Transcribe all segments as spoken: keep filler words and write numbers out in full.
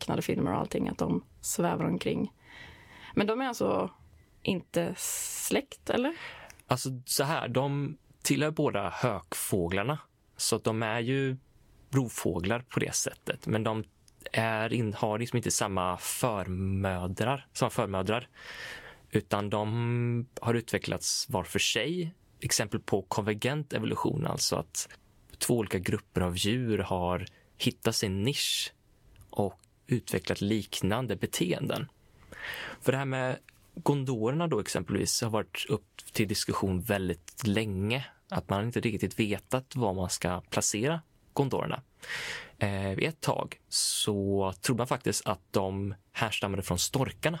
tecknade filmer och allting, att de svävar omkring. Men de är alltså inte släkt, eller? Alltså så här, de tillhör båda hökfåglarna. Så att de är ju rovfåglar på det sättet. Men de är in, har liksom inte samma förmödrar, samma förmödrar. Utan de har utvecklats var för sig. Exempel på konvergent evolution, alltså att två olika grupper av djur har hittat sin nisch och utvecklat liknande beteenden. För det här med gondorerna då exempelvis har varit upp till diskussion väldigt länge. Att man inte riktigt vetat var man ska placera gondorerna. Eh, ett tag så trodde man faktiskt att de härstammade från storkarna.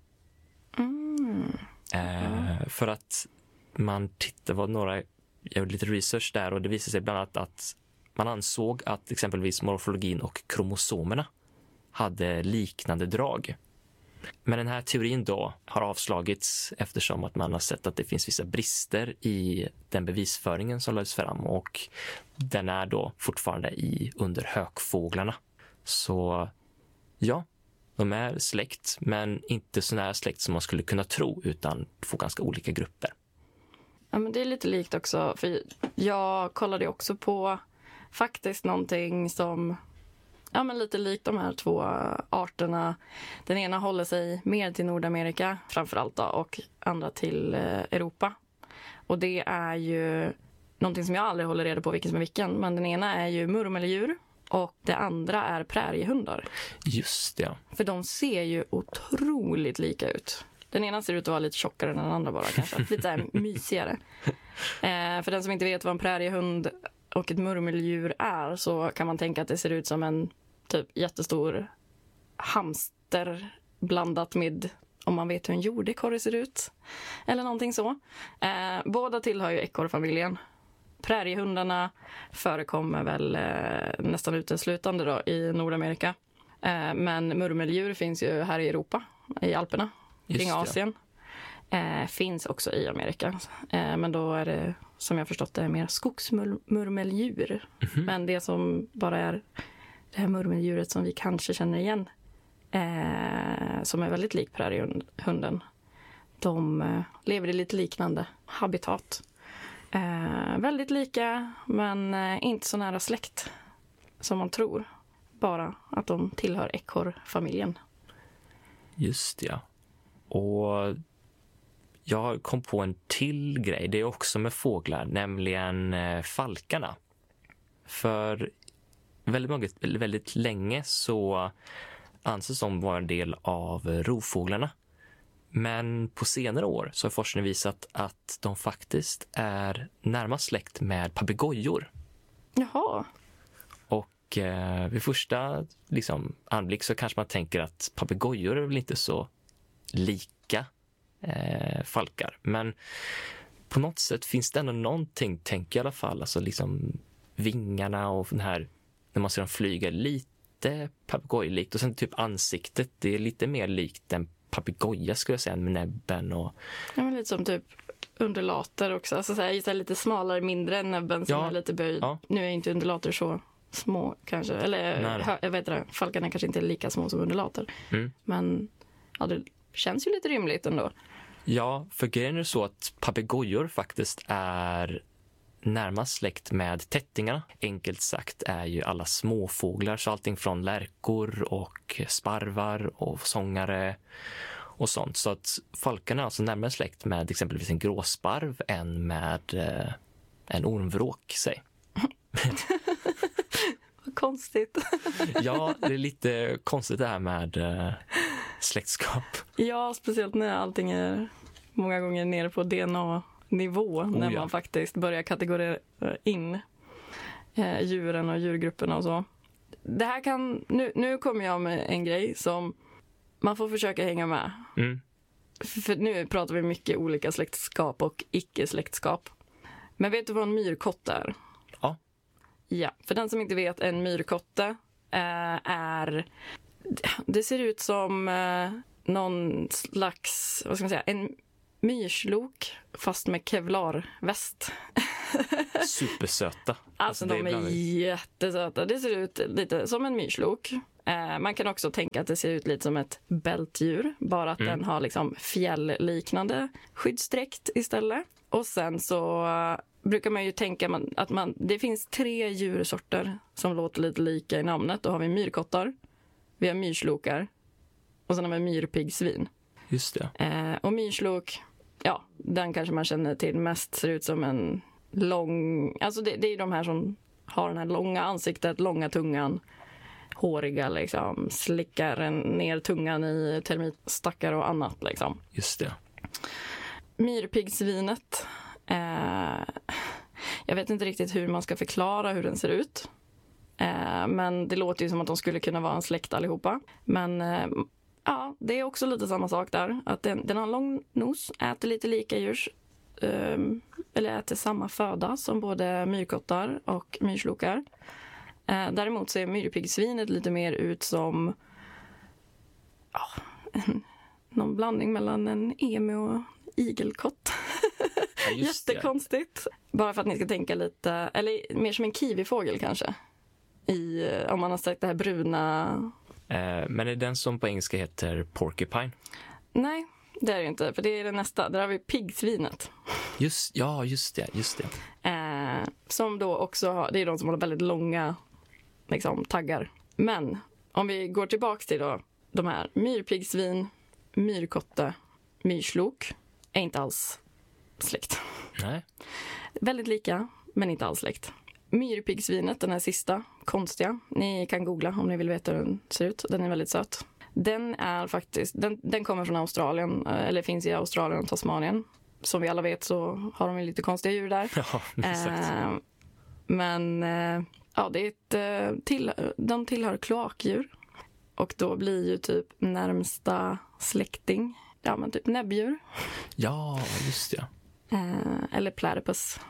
Mm. Eh, för att man tittade på några, jag gjorde lite research där och det visade sig bland annat att man ansåg att exempelvis morfologin och kromosomerna hade liknande drag. Men den här teorin då har avslagits eftersom att man har sett att det finns vissa brister i den bevisföringen som lades fram och den är då fortfarande i under hökfåglarna. Så ja, de är släkt men inte så nära släkt som man skulle kunna tro utan två ganska olika grupper. Ja, men det är lite likt också, för jag kollade också på faktiskt någonting som, ja, men lite likt de här två arterna. Den ena håller sig mer till Nordamerika framförallt då, och andra till eh, Europa. Och det är ju någonting som jag aldrig håller reda på vilken som är vilken, men den ena är ju murmeldjur och det andra är präriehundar. Just det. För de ser ju otroligt lika ut. Den ena ser ut att vara lite tjockare än den andra bara kanske. Lite så här mysigare. Eh, för den som inte vet vad en präriehund och ett murmeldjur är så kan man tänka att det ser ut som en typ jättestor hamster blandat med, om man vet hur en jordekorre ser ut. Eller någonting så. Eh, båda tillhör ju ekorrfamiljen. Präriehundarna förekommer väl eh, nästan uteslutande då i Nordamerika. Eh, men murmeldjur finns ju här i Europa, i Alperna. Kring Just det. Asien. Eh, finns också i Amerika. Eh, men då är det, som jag förstått, det är mer skogsmurmeldjur. Mm-hmm. Men det som bara är det här murmeldjuret som vi kanske känner igen. Eh, som är väldigt lik präriehunden. De eh, lever i lite liknande habitat. Eh, väldigt lika, men eh, inte så nära släkt som man tror. Bara att de tillhör ekorrfamiljen. Just det, ja. Och jag kom på en till grej, det är också med fåglar, nämligen eh, falkarna. För väldigt, många, väldigt länge så anses de vara en del av rovfåglarna. Men på senare år så har forskningen visat att de faktiskt är närmast släkt med papegojor. Jaha. Och eh, vid första liksom, anblick så kanske man tänker att papegojor är väl inte så lika eh, falkar. Men på något sätt finns det ändå någonting, tänker jag i alla fall. Alltså liksom vingarna och den här, när man ser dem flyga, lite papegojlikt. Och sen typ ansiktet, det är lite mer likt en papegoja skulle jag säga, med näbben och... Ja, men lite som typ undulater också. Alltså så här, så här lite smalare, mindre än näbben som ja, är lite böjd. Ja. Nu är inte undulater så små kanske. Eller hö, jag vet inte, falkarna kanske inte är lika små som undulater. Mm. Men ja, det känns ju lite rymligt ändå. Ja, för grejen är så att papegojor faktiskt är närmast släkt med tättingarna. Enkelt sagt är ju alla småfåglar, så allting från lärkor och sparvar och sångare och sånt. Så att falkarna är alltså närmare släkt med exempelvis en gråsparv än med eh, en ormvråk, säg. Vad konstigt. Ja, det är lite konstigt det här med eh, släktskap. Ja, speciellt när allting är många gånger nere på D N A-nivå. Oh, när ja. man faktiskt börjar kategorera in eh, djuren och djurgrupperna och så. Det här kan, nu, nu kommer jag med en grej som man får försöka hänga med. Mm. För nu pratar vi mycket olika släktskap och icke-släktskap. Men vet du vad en myrkott är? Ja. Ja, för den som inte vet, en myrkotte eh, är... Det ser ut som eh, någon slags, vad ska man säga, en myrslok fast med kevlarväst. Supersöta. Alltså, alltså de är, är jättesöta. Det ser ut lite som en myrslok. Eh, man kan också tänka att det ser ut lite som ett bältdjur, bara att mm. den har liksom fjällliknande skyddsdräkt istället. Och sen så uh, brukar man ju tänka man, att man, det finns tre djursorter som låter lite lika i namnet. Då har vi myrkottar, vi har myrslokar och sen har vi myrpiggsvin. Just det. Eh, och myrslok, ja, den kanske man känner till mest, ser ut som en lång... Alltså det, det är de här som har den här långa ansiktet, långa tungan, håriga liksom, slickar ner tungan i termitstackar och annat liksom. Just det. Myrpiggsvinet, eh, jag vet inte riktigt hur man ska förklara hur den ser ut. Eh, men det låter ju som att de skulle kunna vara en släkt allihopa. Men eh, ja, det är också lite samma sak där. Att den, den har en lång nos, äter lite lika djurs, eh, eller äter samma föda som både myrkottar och myrslokar. Eh, däremot ser myrpiggsvinet lite mer ut som ja, en, någon blandning mellan en emu och igelkott. Ja, jättekonstigt. Bara för att ni ska tänka lite, eller mer som en kiwifågel kanske. I, om man har sett det här bruna... Eh, men är det den som på engelska heter porcupine? Nej, det är det inte. För det är det nästa. Där har vi piggsvinet. Just, ja, just det. Just det. Eh, som då också har, det är de som har väldigt långa liksom, taggar. Men om vi går tillbaka till då, de här myrpiggsvin, myrkotte, myrslok är inte alls släkt. Nej. Väldigt lika, men inte alls släkt. Myrpiggsvinet, den här sista, konstiga. Ni kan googla om ni vill veta hur den ser ut. Den är väldigt söt. Den är faktiskt, den, den kommer från Australien, eller finns i Australien och Tasmanien. Som vi alla vet så har de lite konstiga djur där. Ja, exakt. Eh, men eh, ja, det är ett, eh, till, de tillhör kloakdjur. Och då blir ju typ närmsta släkting, ja men typ näbbdjur. Ja, just det. Eh, eller platypus.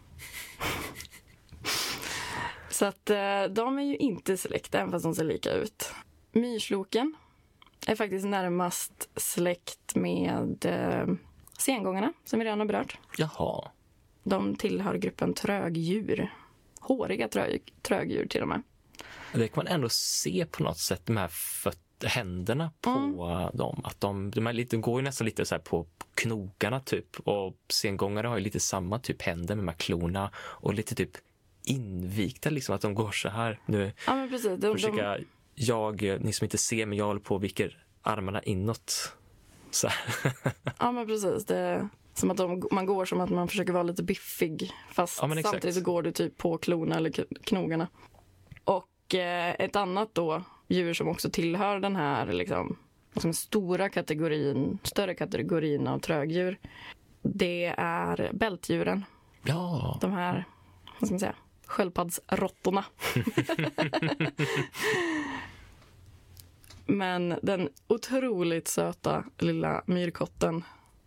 Så att eh, de är ju inte släkt, även fast de ser lika ut. Myrsloken är faktiskt närmast släkt med eh, sengångarna, som vi redan har berört. Jaha. De tillhör gruppen trögdjur. Håriga trög, trögdjur till och med. Det kan man ändå se på något sätt, de här föt- händerna på mm. dem. Att de, de, är lite, de går ju nästan lite så här på, på knogarna typ. Och sengångare har ju lite samma typ händer med de här klorna. Och lite typ invikta liksom, att de går så här. Nu ja, men precis. De, försöka, de... jag, ni som inte ser, men jag håller på och viker armarna inåt. Så här. Ja, men precis. Det är som att de, man går som att man försöker vara lite biffig. Fast ja, samtidigt så går du typ på klorna eller knogarna. Och eh, ett annat då djur som också tillhör den här liksom, alltså stora kategorin, större kategorin av trögdjur, det är bältdjuren. Ja. De här, vad ska man säga, sköldpaddsråttorna. Men den otroligt söta lilla myrkotten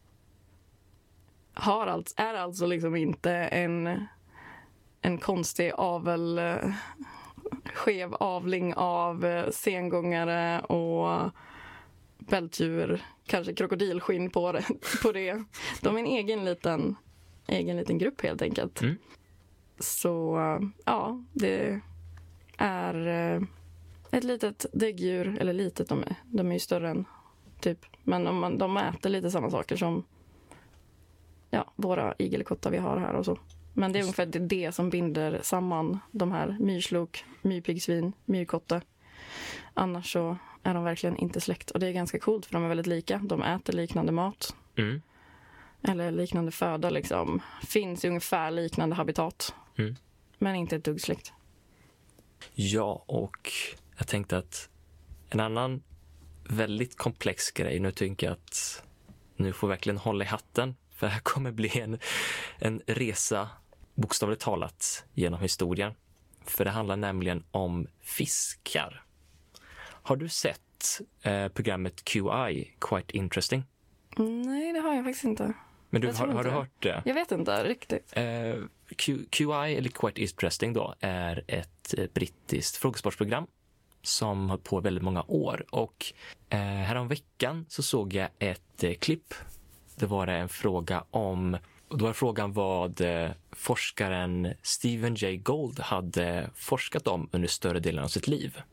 har alltså, är alltså liksom inte en, en konstig avel, skev avling av sengångare och bältdjur, kanske krokodilskinn på det, på det. De är en egen liten, egen liten grupp helt enkelt. Mm. Så ja, det är ett litet däggdjur, eller litet, de är, de är ju större än typ, men de, de äter lite samma saker som ja, våra igelkottar vi har här och så. Men det är ungefär det, det som binder samman de här myrslok, myrpiggsvin, myrkotte. Annars så är de verkligen inte släkt. Och det är ganska coolt för de är väldigt lika. De äter liknande mat. Mm. Eller liknande föda liksom. Finns i ungefär liknande habitat. Mm. Men inte ett dugg släkt. Ja, och jag tänkte att en annan väldigt komplex grej, nu tänker jag att nu får verkligen hålla i hatten. För här kommer bli en, en resa, bokstavligt talat, genom historien. För det handlar nämligen om fiskar. Har du sett eh, programmet Q I, Quite Interesting? Nej, det har jag faktiskt inte. Men du, har, har du hört det? Jag vet inte riktigt. Eh, Q, QI, eller Quite Interesting då, är ett eh, brittiskt frågesportsprogram som har på väldigt många år. Och eh, härom veckan så såg jag ett eh, klipp. Det var en fråga om, då var frågan vad eh, forskaren Stephen Jay Gould hade forskat om under större delen av sitt liv.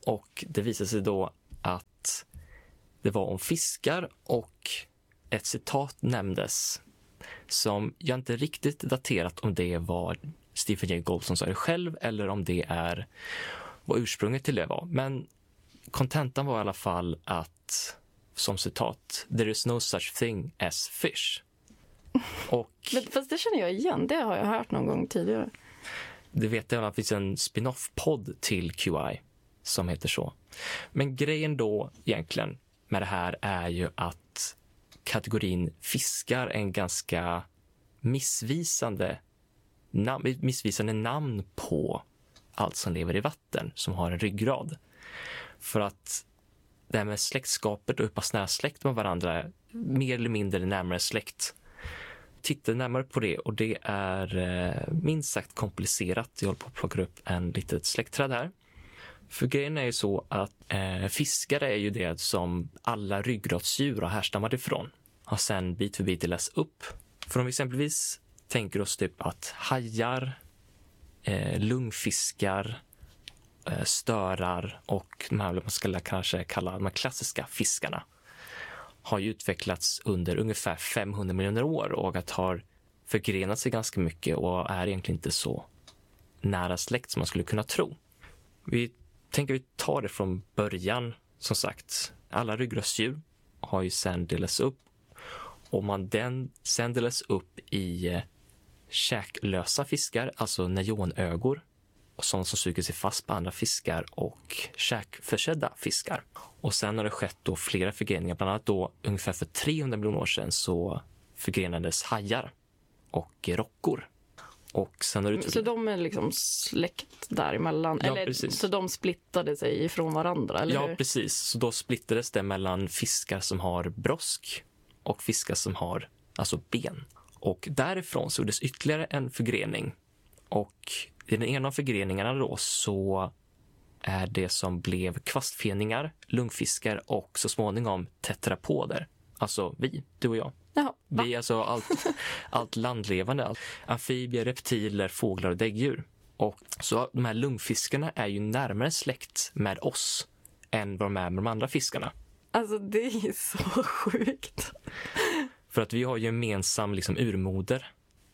Och det visade sig då att det var om fiskar och ett citat nämndes som jag inte riktigt daterat om det var Stephen Jay Gould som sa det själv eller om det är vad ursprunget till det var. Men kontentan var i alla fall att, som citat, there is no such thing as fish. Och Men, fast det känner jag igen, det har jag hört någon gång tidigare. det vet jag att det finns en spin-off-podd till Q I som heter så. Men grejen då egentligen med det här är ju att kategorin fiskar är en ganska missvisande nam- missvisande namn på allt som lever i vatten som har en ryggrad. För att det här med släktskapet och hur pass nära släkt med varandra är mer eller mindre närmare släkt. Titta närmare på det och det är eh, minst sagt komplicerat. Jag håller på att plocka upp en litet släktträd här. För grejen är ju så att eh, fiskare är ju det som alla ryggradsdjur har härstammat ifrån. Har sen bit för bit delats upp. För om vi exempelvis tänker oss typ att hajar, eh, lungfiskar, eh, störar och de här man skulle kanske kalla de här klassiska fiskarna har ju utvecklats under ungefär femhundra miljoner år och att har förgrenat sig ganska mycket och är egentligen inte så nära släkt som man skulle kunna tro. Vi tänker vi tar det från början. Som sagt, alla ryggradsdjur har ju sen delats upp och man den sen delas upp i eh, käklösa fiskar, alltså neonögor, sådana som suger sig fast på andra fiskar och käkförsedda fiskar. Och sen har det skett då flera förgreningar, bland annat då ungefär för trehundra miljoner år sedan så förgrenades hajar och rockor. Och sen har det Så de är liksom släkt däremellan? Ja, eller, precis. så de splittade sig ifrån varandra? Eller Ja, hur? precis. Så då splittrades det mellan fiskar som har brosk och fiskar som har alltså ben. Och därifrån så gjordes ytterligare en förgrening. Och i den ena av förgreningarna då så är det som blev kvastfeningar, lungfiskar och så småningom tetrapoder. Alltså vi, du och jag. Jaha, va? Vi är alltså allt, allt landlevande, allt. Amfibier, reptiler, fåglar och däggdjur. Och så de här lungfiskarna är ju närmare släkt med oss än vad de är med de andra fiskarna. Alltså det är så sjukt. För att vi har ju gemensam liksom, urmoder.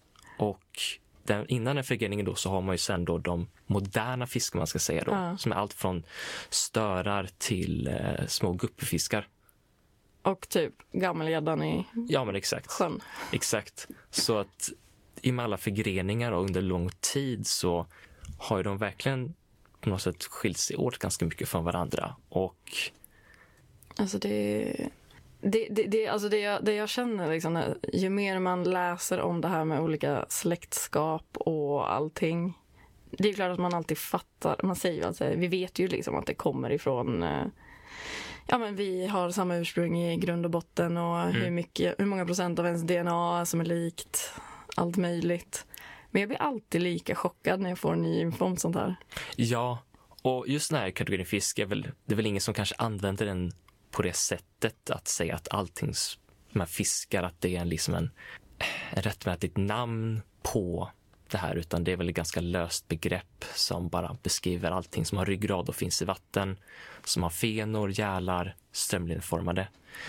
Och den, innan den förgreningen då så har man ju sen då de moderna fiskar man ska säga då. Ja. Som är allt från störar till eh, små guppfiskar. Och typ gammelgäddan i Ja men exakt. sjön. Exakt. Så att i med alla förgreningar och under lång tid så har ju de verkligen på något sätt skilt sig åt ganska mycket från varandra. Och Alltså det... Det, det, det, alltså det, jag, det jag känner liksom, ju mer man läser om det här med olika släktskap och allting, det är klart att man alltid fattar, man säger ju alltså, vi vet ju liksom att det kommer ifrån eh, ja men vi har samma ursprung i grund och botten och Mm. hur mycket, hur många procent av ens D N A som är likt, allt möjligt. Men jag blir alltid lika chockad när jag får ny info om sånt här. ja, och just den här kategorin fisk är väl, det är väl ingen som kanske använder den på det sättet att säga att allting med fiskar att det är liksom en, en rättmätigt namn på det här, utan det är väl ett ganska löst begrepp som bara beskriver allting som har ryggrad och finns i vatten, som har fenor, gälar, strömlinjeformade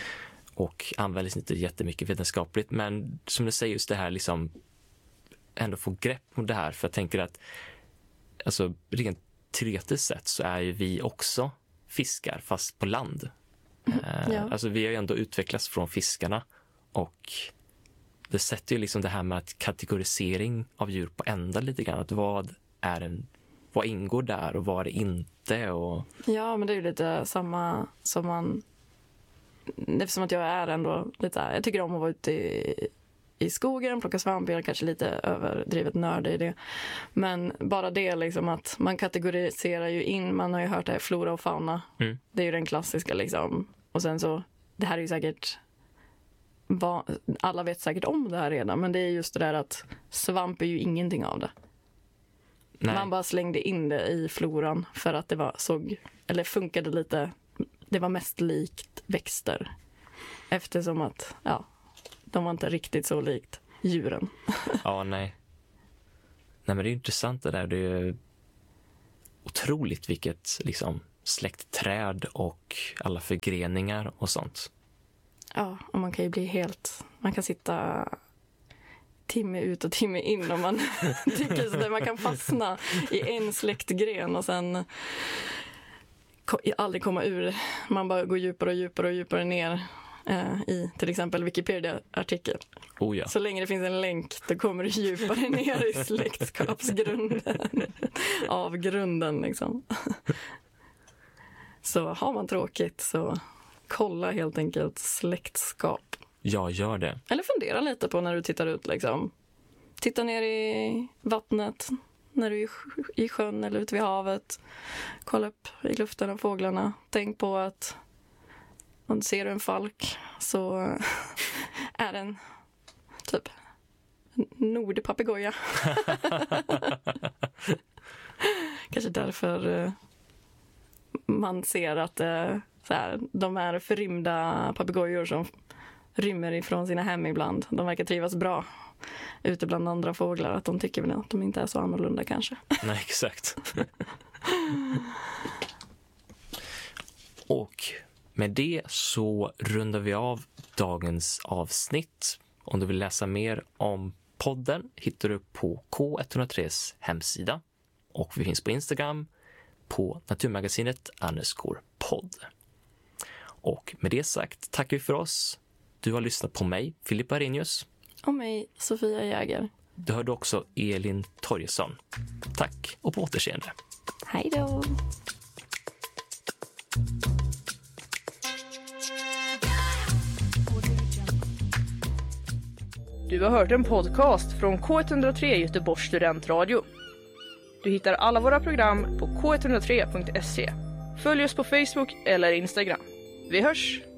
och används inte jättemycket vetenskapligt, men som du säger just det här liksom ändå få grepp om det här, för jag tänker att alltså rent teoretiskt sett så är ju vi också fiskar fast på land. Ja. Uh, alltså vi har ju ändå utvecklats från fiskarna och det sätter ju liksom det här med att kategorisering av djur på ända lite grann. Att vad är en, vad ingår där och vad är det inte? Och... Ja, men det är ju lite samma som man... Eftersom att jag är ändå lite... Jag tycker om att vara ute i, i skogen, plocka svamp. Jag är kanske lite överdrivet nörd i det. Men bara det liksom att man kategoriserar ju in... Man har ju hört det här, flora och fauna. Mm. Det är ju den klassiska liksom. Och sen så... Det här är ju säkert... Va, alla vet säkert om det här redan. Men det är just det där att svamp är ju ingenting av det. Nej. Man bara slängde in det i floran för att det var såg eller funkade lite. Det var mest likt växter. Eftersom att ja, de var inte riktigt så likt djuren. Ja, nej. Nej, men det är intressant det där. Det är otroligt vilket liksom släktträd och alla förgreningar och sånt. Ja, och man kan ju bli helt... Man kan sitta timme ut och timme in om man tycker så. Där man kan fastna i en släktgren och sen aldrig komma ur. Man bara går djupare och djupare och djupare ner eh, i till exempel Wikipedia-artikel. Oh ja. Så länge det finns en länk då kommer du djupare ner i släktskapsgrunden. Av grunden liksom. Så har man tråkigt så kolla helt enkelt släktskap. Jag gör det. Eller fundera lite på när du tittar ut liksom. Titta ner i vattnet när du är i sjön eller ute vid havet. Kolla upp i luften av fåglarna. Tänk på att om du ser en falk så är den typ en nordpapegoja. Kanske därför man ser att så här, de är förrymda papegojor som rymmer ifrån sina hem ibland. De verkar trivas bra ute bland andra fåglar. Att de tycker väl att de inte är så annorlunda kanske. Nej, exakt. Och med det så rundar vi av dagens avsnitt. Om du vill läsa mer om podden hittar du på K ett noll tres hemsida. Och vi finns på Instagram på naturmagasinet underscore podd. Och med det sagt tackar vi för oss. Du har lyssnat på mig, Filip Arrhenius. Och mig, Sofia Jäger. Du hörde också Elin Torjesson. Tack och på återseende. Hej då! Du har hört en podcast från K ett noll tre Göteborgs studentradio. Du hittar alla våra program på k ett noll tre punkt se. Följ oss på Facebook eller Instagram. Vi hörs!